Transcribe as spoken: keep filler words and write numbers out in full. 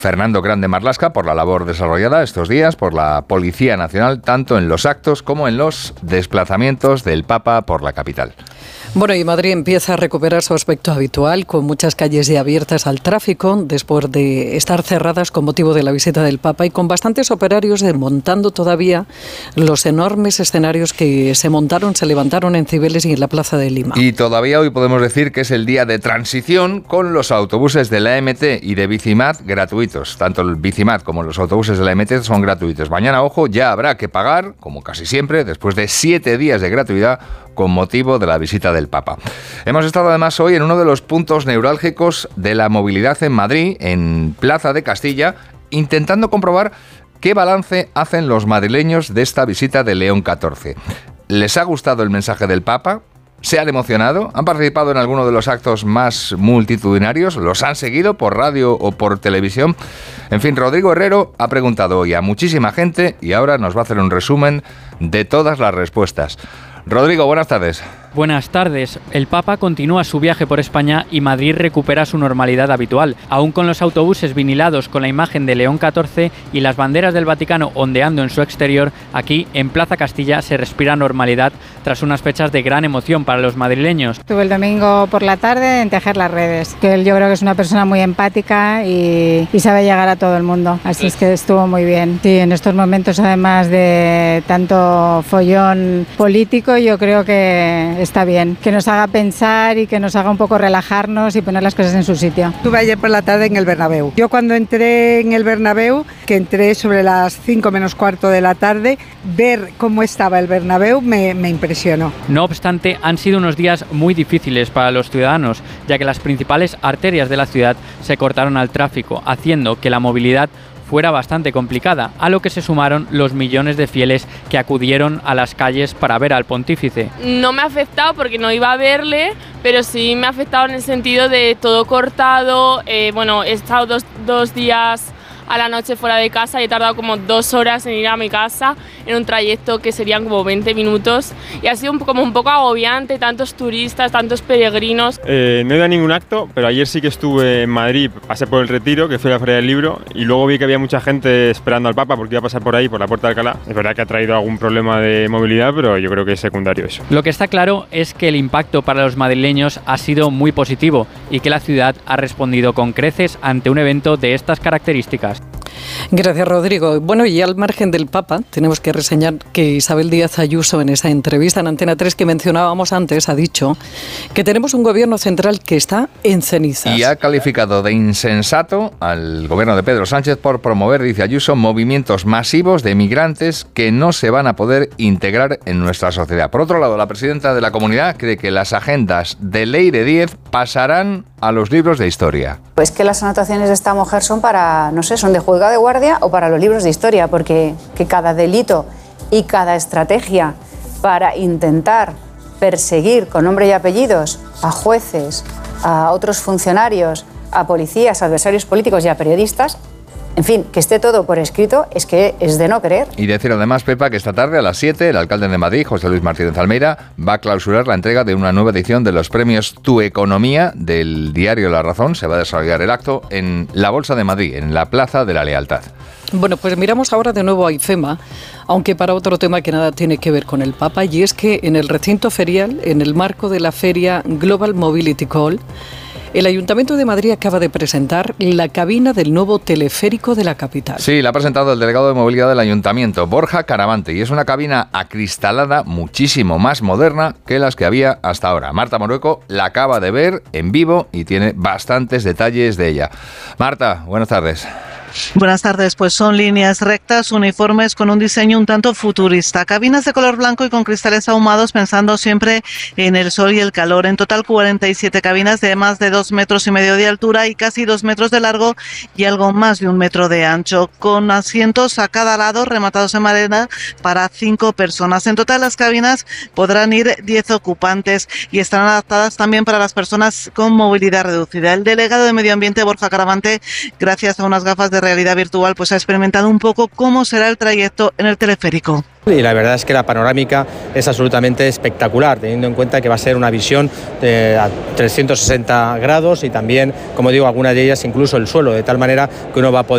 Fernando Grande Marlaska por la labor desarrollada estos días por la Policía Nacional, tanto en los actos como en los desplazamientos del Papa por la capital. Bueno, y Madrid empieza a recuperar su aspecto habitual, con muchas calles ya abiertas al tráfico, después de estar cerradas con motivo de la visita del Papa, y con bastantes operarios desmontando todavía los enormes escenarios que se montaron, se levantaron en Cibeles y en la Plaza de Lima. Y todavía hoy podemos decir que es el día de transición, con los autobuses de la M T y de Bicimat gratuitos. Tanto el Bicimat como los autobuses de la M T son gratuitos. Mañana, ojo, ya habrá que pagar, como casi siempre, después de siete días de gratuidad, con motivo de la visita del Papa. Hemos estado además hoy en uno de los puntos neurálgicos de la movilidad en Madrid, en Plaza de Castilla, intentando comprobar qué balance hacen los madrileños de esta visita de León catorce. ¿Les ha gustado el mensaje del Papa? ¿Se han emocionado? ¿Han participado en alguno de los actos más multitudinarios? ¿Los han seguido por radio o por televisión? En fin, Rodrigo Herrero ha preguntado hoy a muchísima gente y ahora nos va a hacer un resumen de todas las respuestas. Rodrigo, buenas tardes. Buenas tardes. El Papa continúa su viaje por España y Madrid recupera su normalidad habitual. Aún con los autobuses vinilados con la imagen de León catorce y las banderas del Vaticano ondeando en su exterior, aquí en Plaza Castilla se respira normalidad tras unas fechas de gran emoción para los madrileños. Estuve el domingo por la tarde en tejer las redes, que él yo creo que es una persona muy empática y, y sabe llegar a todo el mundo, así es que estuvo muy bien. Sí, en estos momentos además de tanto follón político, yo creo que está bien, que nos haga pensar y que nos haga un poco relajarnos y poner las cosas en su sitio. Estuve ayer por la tarde en el Bernabéu. Yo cuando entré en el Bernabéu, que entré sobre las cinco menos cuarto de la tarde, ver cómo estaba el Bernabéu me, me impresionó. No obstante, han sido unos días muy difíciles para los ciudadanos, ya que las principales arterias de la ciudad se cortaron al tráfico, haciendo que la movilidad fuera bastante complicada, a lo que se sumaron los millones de fieles que acudieron a las calles para ver al pontífice. No me ha afectado porque no iba a verle, pero sí me ha afectado en el sentido de todo cortado. Eh, bueno, he estado dos, dos días a la noche fuera de casa y he tardado como dos horas en ir a mi casa en un trayecto que serían como veinte minutos y ha sido un, como un poco agobiante, tantos turistas, tantos peregrinos. Eh, no he ido a ningún acto, pero ayer sí que estuve en Madrid, pasé por el Retiro, que fue la Feria del Libro, y luego vi que había mucha gente esperando al Papa porque iba a pasar por ahí, por la Puerta de Alcalá. Es verdad que ha traído algún problema de movilidad, pero yo creo que es secundario eso. Lo que está claro es que el impacto para los madrileños ha sido muy positivo y que la ciudad ha respondido con creces ante un evento de estas características. Gracias, Rodrigo. Bueno, y al margen del Papa, tenemos que reseñar que Isabel Díaz Ayuso, en esa entrevista en Antena tres que mencionábamos antes, ha dicho que tenemos un gobierno central que está en cenizas. Y ha calificado de insensato al gobierno de Pedro Sánchez por promover, dice Ayuso, movimientos masivos de migrantes que no se van a poder integrar en nuestra sociedad. Por otro lado, la presidenta de la comunidad cree que las agendas de Ley de diez pasarán a los libros de historia. Pues que las anotaciones de esta mujer son para, no sé, son de juzgado de guardia o para los libros de historia, porque que cada delito y cada estrategia para intentar perseguir con nombre y apellidos a jueces, a otros funcionarios, a policías, a adversarios políticos y a periodistas, en fin, que esté todo por escrito, es que es de no creer. Y decir además, Pepa, que esta tarde a las siete el alcalde de Madrid, José Luis Martínez Almeida, va a clausurar la entrega de una nueva edición de los premios Tu Economía del diario La Razón. Se va a desarrollar el acto en la Bolsa de Madrid, en la Plaza de la Lealtad. Bueno, pues miramos ahora de nuevo a IFEMA, aunque para otro tema que nada tiene que ver con el Papa, y es que en el recinto ferial, en el marco de la feria Global Mobility Call, el Ayuntamiento de Madrid acaba de presentar la cabina del nuevo teleférico de la capital. Sí, la ha presentado el delegado de movilidad del Ayuntamiento, Borja Caravante, y es una cabina acristalada muchísimo más moderna que las que había hasta ahora. Marta Morueco la acaba de ver en vivo y tiene bastantes detalles de ella. Marta, buenas tardes. Buenas tardes, pues son líneas rectas, uniformes con un diseño un tanto futurista. Cabinas de color blanco y con cristales ahumados pensando siempre en el sol y el calor. En total cuarenta y siete cabinas de más de dos metros y medio de altura y casi dos metros de largo y algo más de un metro de ancho, con asientos a cada lado rematados en madera para cinco personas. En total las cabinas podrán ir diez ocupantes y están adaptadas también para las personas con movilidad reducida. El delegado de Medio Ambiente, Borja Caravante, gracias a unas gafas de realidad virtual, pues ha experimentado un poco cómo será el trayecto en el teleférico. Y la verdad es que la panorámica es absolutamente espectacular, teniendo en cuenta que va a ser una visión eh, a trescientos sesenta grados y también, como digo, algunas de ellas incluso el suelo, de tal manera que uno va a poder